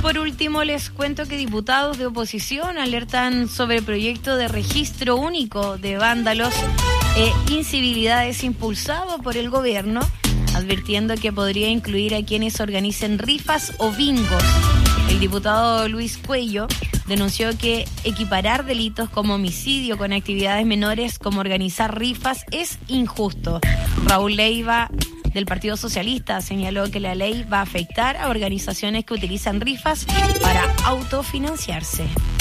por último, les cuento que diputados de oposición alertan sobre el proyecto de registro único de vándalos e incivilidades impulsado por el gobierno, advirtiendo que podría incluir a quienes organicen rifas o bingos. El diputado Luis Cuello denunció que equiparar delitos como homicidio con actividades menores como organizar rifas es injusto. Raúl Leiva, del Partido Socialista, señaló que la ley va a afectar a organizaciones que utilizan rifas para autofinanciarse.